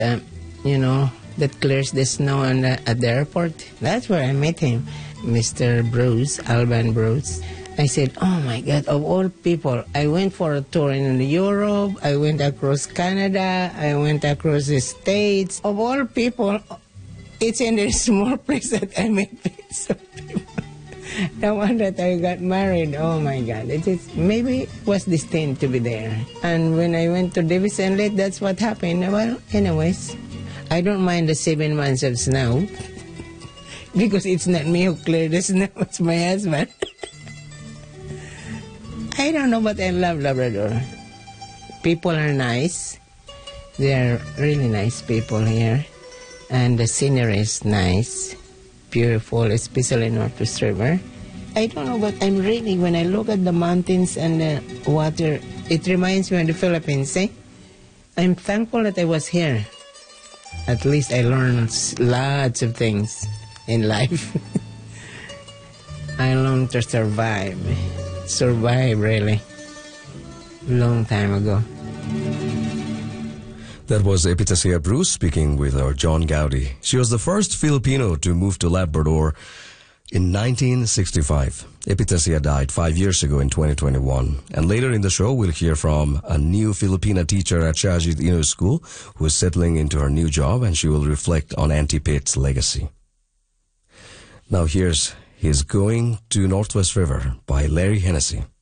you know, that clears the snow at the airport. That's where I met him, Mr. Bruce, Alban Bruce. I said, oh my God, of all people, I went for a tour in Europe, I went across Canada, I went across the States. Of all people, it's in a small place that I met some people. The one that I got married, oh my God, maybe it was destined to be there. And when I went to Davis Inlet, that's what happened. Well, anyways, I don't mind the 7 months of snow because it's not me who cleared the snow, it's my husband. I don't know, but I love Labrador. People are nice. They're really nice people here. And the scenery is nice, beautiful, especially Northwest River. I don't know, but I'm really, when I look at the mountains and the water, it reminds me of the Philippines, eh? I'm thankful that I was here. At least I learned lots of things in life. I learned to survive. Survive, really. Long time ago. That was Epitasia Bruce speaking with our John Gowdy. She was the first Filipino to move to Labrador in 1965. Epitasia died 5 years ago in 2021. And later in the show, we'll hear from a new Filipina teacher at Shahid Inu School who is settling into her new job, and she will reflect on Auntie Pitt's legacy. Now here's He's Going to Northwest River by Larry Hennessy.